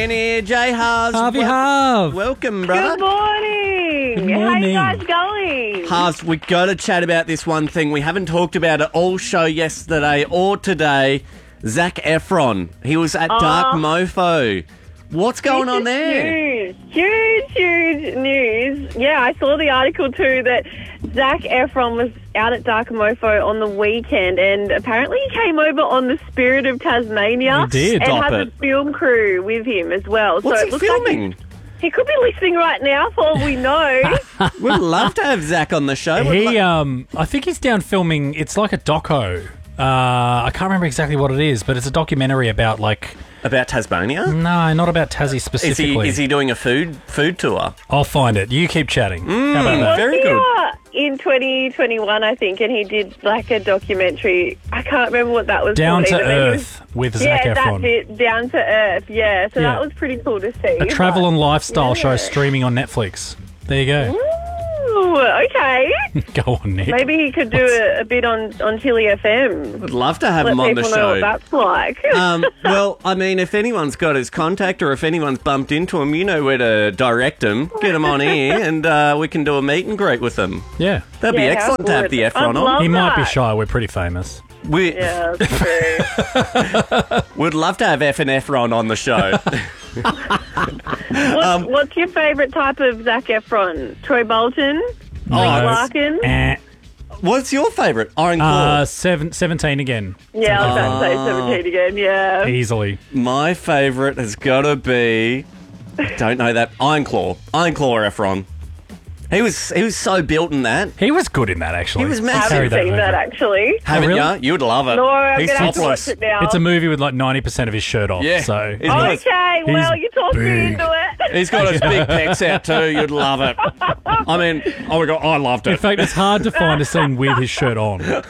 In here, Jay Harves. Harvey Harv. Welcome, brother. Good morning. Good How morning. you guys going? Harves, we got to chat about this one thing. We haven't talked about it all show yesterday or today. Zac Efron. He was at Dark Mofo. What's going on there? Huge news. Yeah, I saw the article too that Zac Efron was out at Dark Mofo on the weekend, and apparently he came over on the Spirit of Tasmania. He did. And Stop has it. a film crew with him as well. What's so he it looks filming? Like he could be listening right now for all we know. We'd love to have Zac on the show. I think he's down filming. It's like a doco. I can't remember exactly what it is, but it's a documentary about About Tasmania? No, not about Tassie specifically. Is he doing a food tour? I'll find it. You keep chatting. How about that? Very Was good. he, in 2021, I think, and he did like a documentary. I can't remember what that was Down called to either. Earth with Zac Yeah, Efron. that's it. Down to Earth. Yeah, so Yeah. that was pretty cool to see. A travel and lifestyle show Yeah. streaming on Netflix. There you go. Ooh, okay. Go on, Nick. Maybe he could do a bit on Chili FM. Would love to have Let him on the people know what show. that's like. Well, I mean, if anyone's got his contact or if anyone's bumped into him, you know where to direct him. Get him on here and we can do a meet and greet with him. Yeah. That'd be Yeah, excellent to have the I'd Efron on. love He might be that. shy. We're pretty famous. We, Yeah, that's true. We'd love to have Efron on the show. What's your favourite type of Zac Efron? Troy Bolton? Oh, Larkin? What's your favourite? Iron Claw. 17 again. Yeah, I was about to say 17 again, yeah. Easily. My favourite has got to be... Don't know that. Iron Claw. Iron Claw Efron. He was so built in that. He was good in that, actually. He was I massive. Carried haven't seen movie. that, actually. Haven't really? ya? You would love it. No, I'm He's going to have to topless. watch it now. It's a movie with like 90% of his shirt off. Yeah. So He's got his- Okay, well, you talked me big. into it. He's got his big pecs out too. You'd love it. I mean, oh my God, I loved in it. fact, it's hard to find a scene with his shirt on. Sounds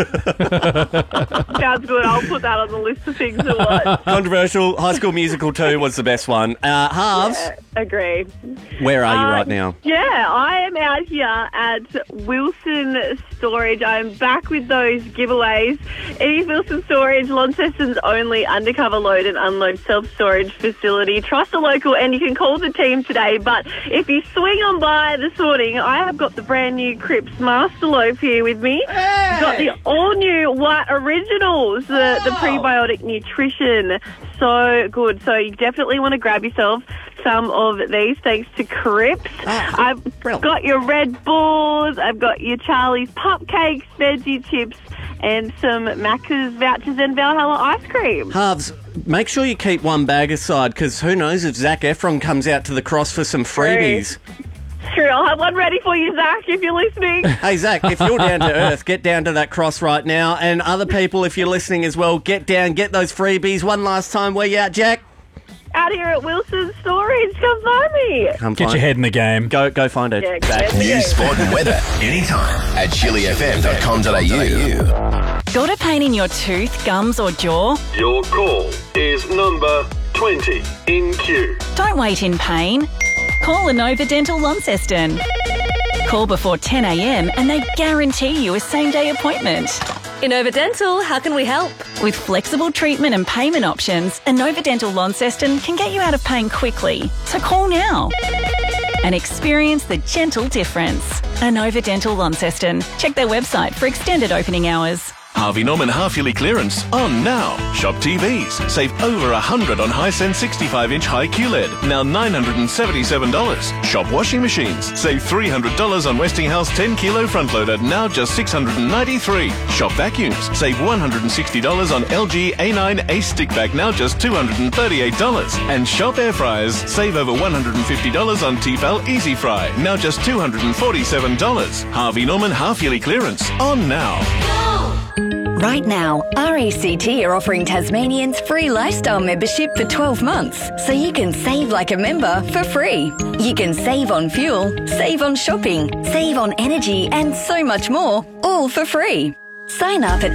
good. I'll put that on the list of things to watch. Controversial. High School Musical 2 was the best one. Halves, Agreed. where are you right now? Yeah, I am out here at Wilson Storage. I'm back with those giveaways. It is Wilson Storage, Launceston's only undercover load and unload self-storage facility. Trust the local, and you can call the team today. But if you swing on by this morning, I have got the brand new Cripps Master Loaf here with me. Got the all-new White Originals, the prebiotic nutrition. So good. So you definitely want to grab yourself some of these thanks to Cripps. I've brilliant. got your Red Bulls, I've got your Charlie's Pupcakes, veggie chips, and some Macca's vouchers and Valhalla ice cream. Halves, make sure you keep one bag aside because who knows if Zac Efron comes out to the cross for some freebies. Sure, I'll have one ready for you, Zach, if you're listening. Hey, Zac, if you're down to earth, get down to that cross right now. And other people, if you're listening as well, get down, get those freebies. One last time, where you at, Jack? Out here at Wilson Storage, come find me. Come Get find your head in the game. Go find it. Yeah, Zac. get News, sport and weather anytime at chilifm.com.au. Got a pain in your tooth, gums or jaw? Your call is number 20 in queue. Don't wait in pain. Call Inova Dental Launceston. Call before 10 a.m. and they guarantee you a same-day appointment. Inova Dental, how can we help? With flexible treatment and payment options, Inova Dental Launceston can get you out of pain quickly. So call now and experience the gentle difference. Inova Dental Launceston. Check their website for extended opening hours. Harvey Norman half-yearly clearance on now. Shop TVs. Save over $100 on Hisense 65-inch high QLED. Now $977. Shop washing machines. Save $300 on Westinghouse 10-kilo front loader. Now just $693. Shop vacuums. Save $160 on LG A9 Ace stick vac. Now just $238. And shop air fryers. Save over $150 on Tefal Easy Fry. Now just $247. Harvey Norman half-yearly clearance on now. Right now, RACT are offering Tasmanians free lifestyle membership for 12 months, so you can save like a member for free. You can save on fuel, save on shopping, save on energy, and so much more, all for free. Sign up at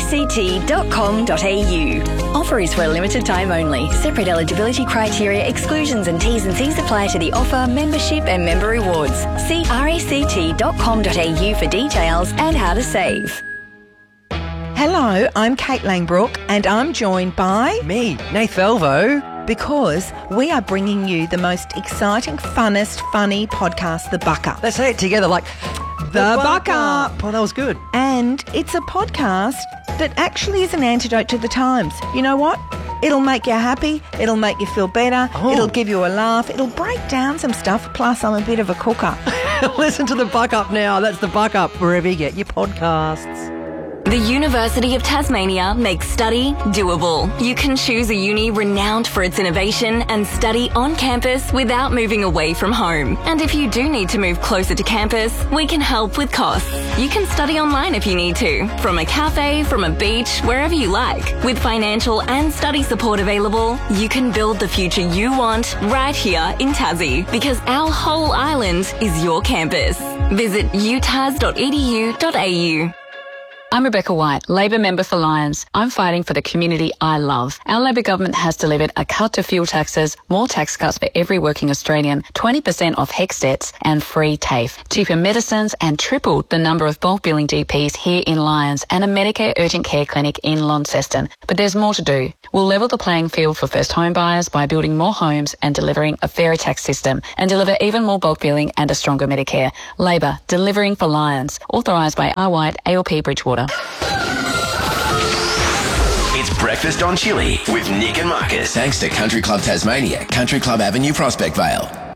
ract.com.au. Offer is for a limited time only. Separate eligibility criteria, exclusions and T's and C's apply to the offer, membership and member rewards. See ract.com.au for details and how to save. Hello, I'm Kate Langbrook and I'm joined by... Me, Nath Elvo. because we are bringing you the most exciting, funnest, funny podcast, The Buck Up. Let's say it together like The Buck Up. Oh, that was good. And it's a podcast that actually is an antidote to the times. You know what? It'll make you happy. It'll make you feel better. Oh. It'll give you a laugh. It'll break down some stuff. Plus, I'm a bit of a cooker. Listen to The Buck Up now. That's The Buck Up wherever you get your podcasts. The University of Tasmania makes study doable. You can choose a uni renowned for its innovation and study on campus without moving away from home. And if you do need to move closer to campus, we can help with costs. You can study online if you need to, from a cafe, from a beach, wherever you like. With financial and study support available, you can build the future you want right here in Tassie, because our whole island is your campus. Visit utas.edu.au. I'm Rebecca White, Labor member for Lions. I'm fighting for the community I love. Our Labor government has delivered a cut to fuel taxes, more tax cuts for every working Australian, 20% off HECS debts and free TAFE, cheaper medicines and tripled the number of bulk billing GPs here in Lions and a Medicare urgent care clinic in Launceston. But there's more to do. We'll level the playing field for first home buyers by building more homes and delivering a fairer tax system, and deliver even more bulk billing and a stronger Medicare. Labor, delivering for Lions. Authorised by R. White, ALP Bridgewater. It's Breakfast on Chili with Nick and Marcus. Thanks to Country Club Tasmania, Country Club Avenue, Prospect Vale.